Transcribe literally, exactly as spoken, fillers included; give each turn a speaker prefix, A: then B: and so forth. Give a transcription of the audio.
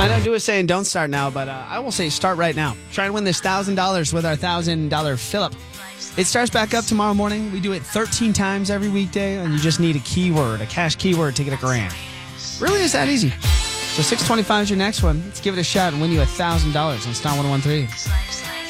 A: I know Du is saying don't start now, but uh, I will say start right now. Try and win this one thousand dollars with our one thousand dollars fill-up. It starts back up tomorrow morning. We do it thirteen times every weekday, and you just need a keyword, a cash keyword to get a grand. Really is that easy. So six twenty-five is your next one. Let's give it a shot and win you one thousand dollars on Star one oh one three.